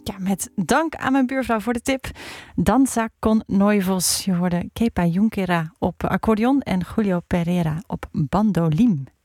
Ja, met dank aan mijn buurvrouw voor de tip. Danza con Noivos. Je hoorde Kepa Junquera op accordeon en Julio Pereira op bandolim.